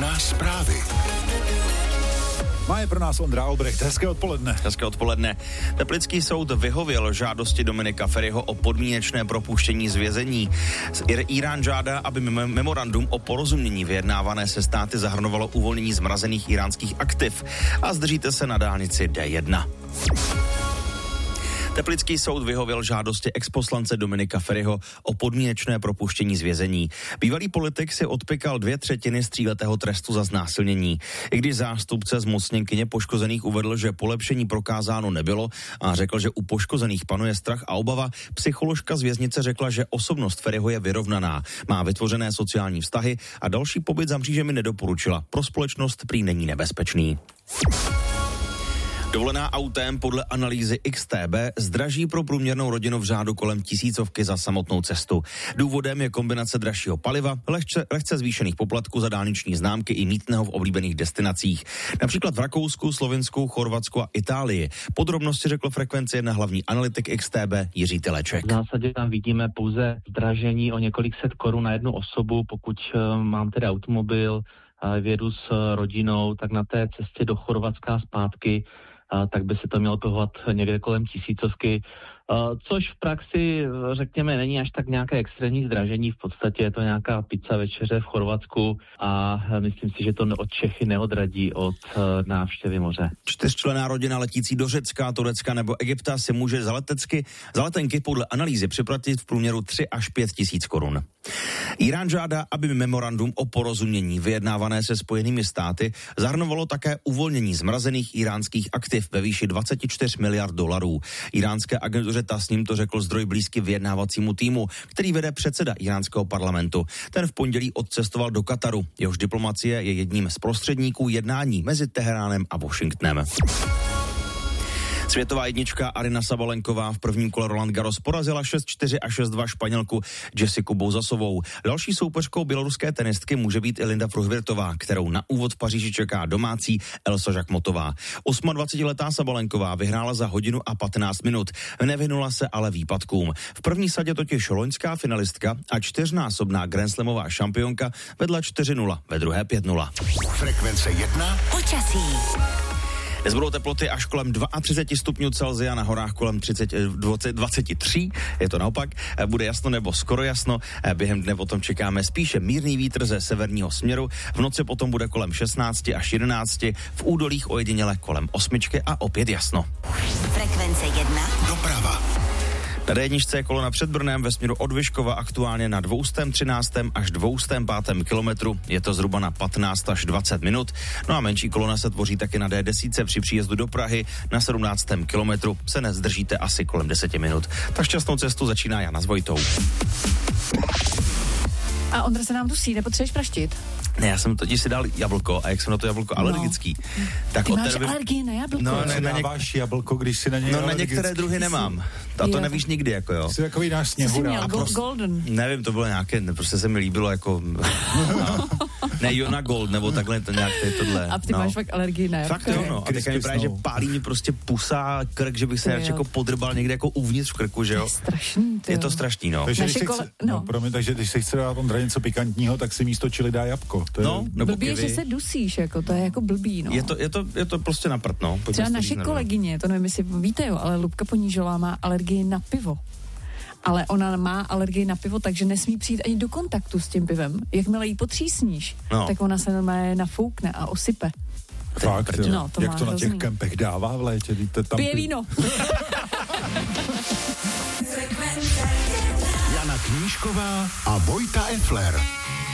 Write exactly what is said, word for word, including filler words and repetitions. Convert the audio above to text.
jedna zprávy. Má je pro nás Ondra Albrecht. Hezké odpoledne. Hezké odpoledne. Teplický soud vyhověl žádosti Dominika Feriho o podmínečné propuštění z vězení. Írán žádá, aby memorandum o porozumění vyjednávané se státy zahrnovalo uvolnění zmrazených íránských aktiv. A zdržíte se na dálnici D jedna. Teplický soud vyhověl žádosti exposlance Dominika Feriho o podmínečné propuštění z vězení. Bývalý politik si odpykal dvě třetiny z tříletého trestu za znásilnění. I když zástupce zmocněnkyně poškozených uvedl, že polepšení prokázáno nebylo a řekl, že u poškozených panuje strach a obava, psycholožka z věznice řekla, že osobnost Feriho je vyrovnaná, má vytvořené sociální vztahy a další pobyt za mřížemi nedoporučila. Pro společnost prý není nebezpečný. Dovolená autem podle analýzy X T B zdraží pro průměrnou rodinu v řádu kolem tisícovky za samotnou cestu. Důvodem je kombinace dražšího paliva, lehce, lehce zvýšených poplatků za dálniční známky i mýtného v oblíbených destinacích. Například v Rakousku, Slovinsku, Chorvatsku a Itálii. Podrobnosti řekl Frekvenci jedna hlavní analytik X T B Jiří Teleček. V zásadě tam vidíme pouze zdražení o několik set korun na jednu osobu, pokud uh, mám tedy automobil, uh, vědu s uh, rodinou, tak na té cestě do Chorvatska zpátky Uh, tak by se to mělo pohovat někde kolem tisícovky, uh, což v praxi, řekněme, není až tak nějaké extrémní zdražení, v podstatě je to nějaká pizza večeře v Chorvatsku a myslím si, že to od Čechy neodradí od uh, návštěvy moře. Čtyřčlenná rodina letící do Řecka, Turecka nebo Egypta si může za, letecky, za letenky podle analýzy připlatit v průměru tři až pět tisíc korun. Írán žádá, aby memorandum o porozumění vyjednávané se Spojenými státy zahrnovalo také uvolnění zmrazených íránských aktiv ve výši dvacet čtyři miliard dolarů. Iránské agentuře Tasnim to řekl zdroj blízký vyjednávacímu týmu, který vede předseda iránského parlamentu. Ten v pondělí odcestoval do Kataru. Jehož diplomacie je jedním z prostředníků jednání mezi Teheránem a Washingtonem. Světová jednička Aryna Sabalenková v prvním kole Roland Garros porazila šest čtyři a šest dva Španělku Jessiku Bouzasovou. Další soupeřkou běloruské tenistky může být i Linda Fruhvirtová, kterou na úvod v Paříži čeká domácí Elsa Žakmotová. dvacetiosmiletá Sabalenková vyhrála za hodinu a patnáct minut. Nevyhnula se ale výpadkům. V první sadě totiž loňská finalistka a čtyřnásobná grandslamová šampionka vedla čtyři nula, ve druhé pět nula. Frekvence jedna. Počasí. Dnes budou teploty až kolem třicet dva stupňů Celsia, na horách kolem třicet, dvacet, dvacet tři, je to naopak, bude jasno nebo skoro jasno, během dne potom čekáme spíše mírný vítr ze severního směru, v noci potom bude kolem šestnáct až jedenáct, v údolích ojediněle kolem osmičky a opět jasno. Frekvence jedna. Doprava. Na D jedničce je kolona před Brnem ve směru od Vyškova aktuálně na dvě stě třináct až dvě stě pět kilometru. Je to zhruba na patnáct až dvacet minut. No a menší kolona se tvoří taky na D deset při příjezdu do Prahy na sedmnáctém kilometru. Se nezdržíte asi kolem deset minut. Tak šťastnou cestu začíná Jana s Vojtou. A Ondra se nám dusí, nepotřebuješ praštit? Ne, já jsem totiž si dal jablko a jak jsem na to jablko no. alergický. Tak Ty od máš té doby... alergii na jablko? No, ne, na dáváš jablko, když si na něj No alergický. na některé druhy nemám. A to nevíš nikdy, jako jo. Jsi takový náš sněhurák. Jsi měl prostě, golden. Nevím, to bylo nějaké, prostě se mi líbilo jako... no, ne, Jona Gold, nebo takhle to nějak tady tohle. A ty no. máš fakt alergii na jablko. Fakt jo, no. A teďka mi právě, že pálí mi prostě pusa krk, že bych se radši jako podrbal někde jako uvnitř v krku, že jo. To je strašný, Je to strašný, no. Takže když, kole... chce, no. No, promiň, takže když se chce dát Ondra něco pikantního, tak si místo čili dá jabko. To je... No, nebo blbý je, že se dusíš, jako to je jako blbý, no. Je to, je to, je to prostě na prd, no. Třeba naše kolegyně, to nevím, jestli víte, jo, ale Lubka Ponížová má alergii na pivo. Ale ona má alergii na pivo, takže nesmí přijít ani do kontaktu s tím pivem. Jakmile jí potřísníš, no. tak ona se normálně nafoukne a osype. Fakt, jo. No, to jak to na hrozný. těch kempech dává v létě? Tam Pije víno. Jana Knížková a Vojta Effler.